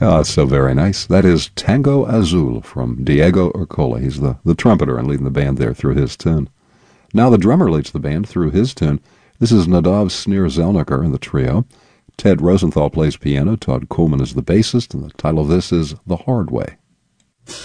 Oh, that's so very nice. That is Tango Azul from Diego Urcola. He's the trumpeter and leading the band there through his tune. Now the drummer leads the band through his tune. This is Nadav Snir-Zelniker in the trio. Ted Rosenthal plays piano. Todd Coleman is the bassist, and the title of this is The Hard Way.